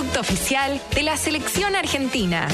producto oficial de la selección argentina.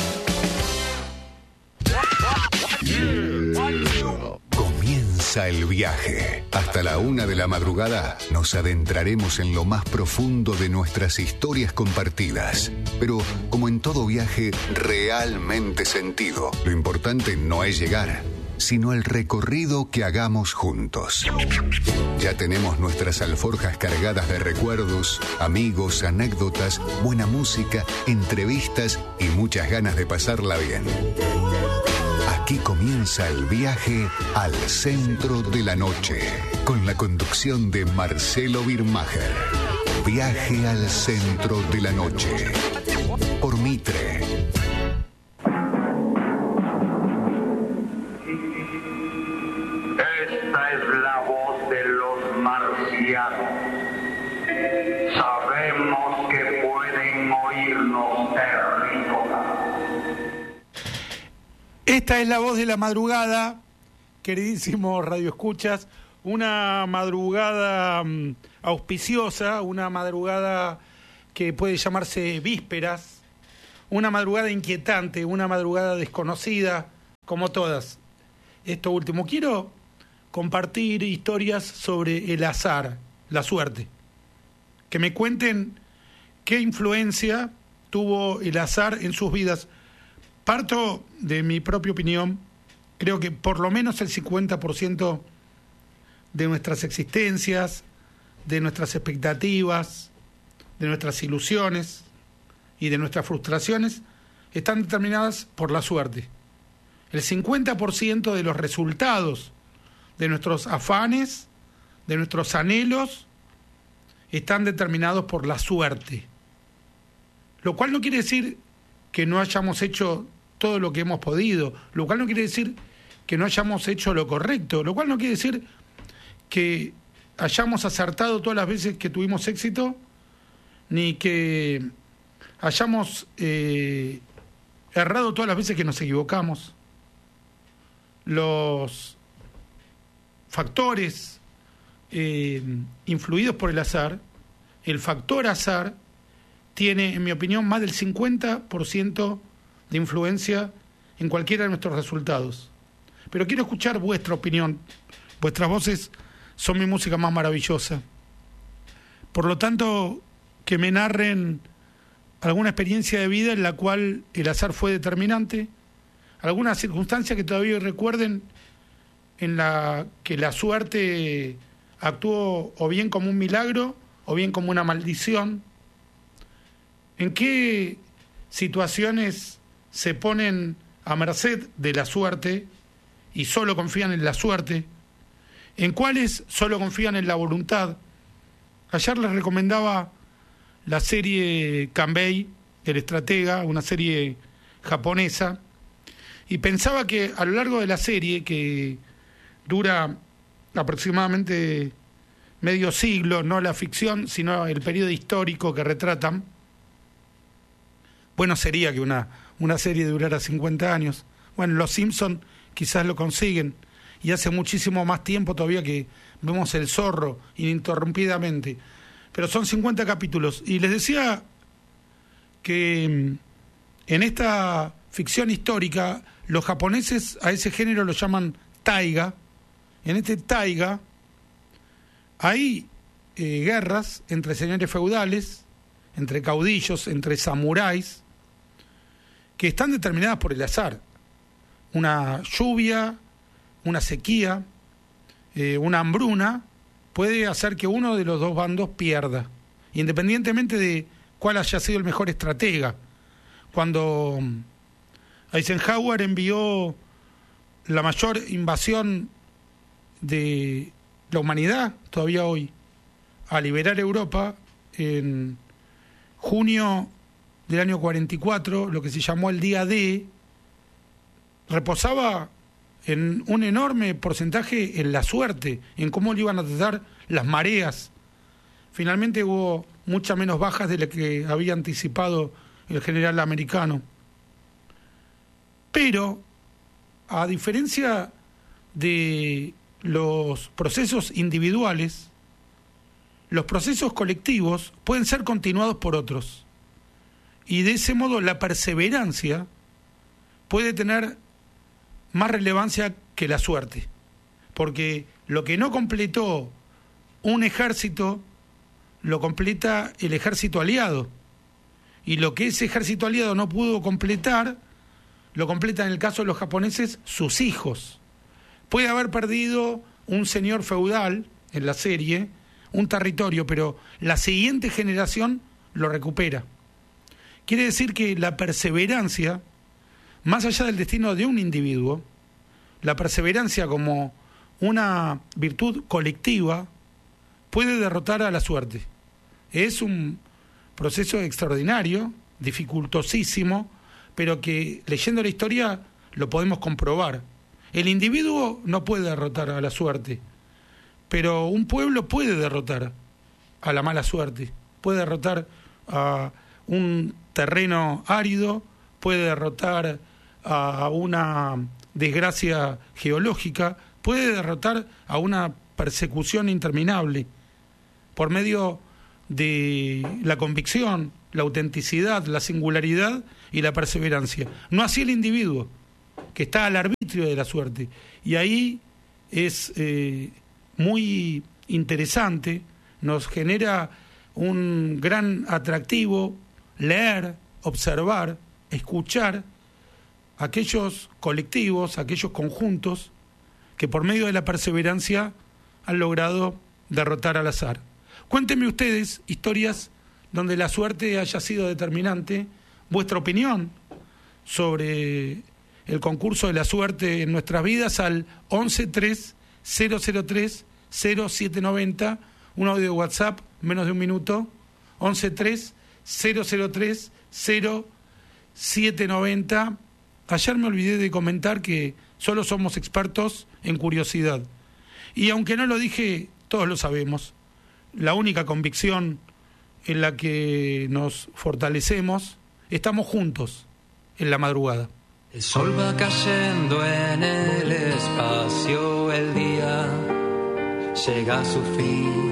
Comienza el viaje. Hasta la 1 de la madrugada nos adentraremos en lo más profundo de nuestras historias compartidas. Pero, como en todo viaje realmente sentido, lo importante no es llegar, sino el recorrido que hagamos juntos. Ya tenemos nuestras alforjas cargadas de recuerdos, amigos, anécdotas, buena música, entrevistas y muchas ganas de pasarla bien. Aquí comienza el viaje al centro de la noche, con la conducción de Marcelo Birmacher. Viaje al centro de la noche, por Mitre. Esta es la voz de los marcianos. Sabemos que pueden oírnos terrícolas. Esta es la voz de la madrugada, queridísimos radioescuchas, una madrugada auspiciosa, una madrugada que puede llamarse vísperas, una madrugada inquietante, una madrugada desconocida, como todas. Esto último, quiero compartir historias sobre el azar, la suerte, que me cuenten qué influencia tuvo el azar en sus vidas. Parto de mi propia opinión, creo que por lo menos el 50% de nuestras existencias, de nuestras expectativas, de nuestras ilusiones y de nuestras frustraciones están determinadas por la suerte. El 50% de los resultados de nuestros afanes, de nuestros anhelos, están determinados por la suerte. Lo cual no quiere decir que no hayamos hecho todo lo que hemos podido, lo cual no quiere decir que no hayamos hecho lo correcto, lo cual no quiere decir que hayamos acertado todas las veces que tuvimos éxito, ni que hayamos errado todas las veces que nos equivocamos. Los factores influidos por el azar, el factor azar tiene, en mi opinión, más del 50% de influencia en cualquiera de nuestros resultados. Pero quiero escuchar vuestra opinión. Vuestras voces son mi música más maravillosa. Por lo tanto, que me narren alguna experiencia de vida en la cual el azar fue determinante, alguna circunstancia que todavía recuerden en la que la suerte actuó o bien como un milagro o bien como una maldición. ¿En qué situaciones se ponen a merced de la suerte y solo confían en la suerte? ¿En cuáles solo confían en la voluntad? Ayer les recomendaba la serie Kanbei, el estratega, una serie japonesa, y pensaba que a lo largo de la serie, que dura aproximadamente medio siglo, no la ficción, sino el periodo histórico que retratan, bueno sería que una serie durara 50 años. Bueno, los Simpson quizás lo consiguen, y hace muchísimo más tiempo todavía que vemos El Zorro ininterrumpidamente, pero son 50 capítulos, y les decía que en esta ficción histórica los japoneses a ese género lo llaman taiga. En este taiga hay guerras entre señores feudales, entre caudillos, entre samuráis, que están determinadas por el azar. Una lluvia, una sequía, una hambruna puede hacer que uno de los dos bandos pierda, independientemente de cuál haya sido el mejor estratega. Cuando Eisenhower envió la mayor invasión de la humanidad, todavía hoy, a liberar Europa, en junio del año 44, lo que se llamó el Día D, reposaba en un enorme porcentaje en la suerte, en cómo le iban a tratar las mareas. Finalmente hubo muchas menos bajas de las que había anticipado el general americano. Pero, a diferencia de los procesos individuales, los procesos colectivos pueden ser continuados por otros. Y de ese modo la perseverancia puede tener más relevancia que la suerte, porque lo que no completó un ejército lo completa el ejército aliado, y lo que ese ejército aliado no pudo completar lo completa, en el caso de los japoneses, sus hijos. Puede haber perdido un señor feudal en la serie un territorio, pero la siguiente generación lo recupera. Quiere decir que la perseverancia, más allá del destino de un individuo, la perseverancia como una virtud colectiva puede derrotar a la suerte. Es un proceso extraordinario, dificultosísimo, pero que leyendo la historia lo podemos comprobar. El individuo no puede derrotar a la suerte, pero un pueblo puede derrotar a la mala suerte, puede derrotar a un terreno árido, puede derrotar a una desgracia geológica, puede derrotar a una persecución interminable por medio de la convicción, la autenticidad, la singularidad y la perseverancia. No así el individuo, que está al arbitrio de la suerte. Y ahí es muy interesante, nos genera un gran atractivo leer, observar, escuchar aquellos colectivos, aquellos conjuntos que por medio de la perseverancia han logrado derrotar al azar. Cuéntenme ustedes historias donde la suerte haya sido determinante, vuestra opinión sobre el concurso de la suerte en nuestras vidas al 1130030790, un audio de WhatsApp, menos de un minuto, 1130030790. Ayer me olvidé de comentar que solo somos expertos en curiosidad. Y aunque no lo dije, todos lo sabemos. La única convicción en la que nos fortalecemos, estamos juntos en la madrugada. El sol va cayendo en el espacio, el día llega a su fin.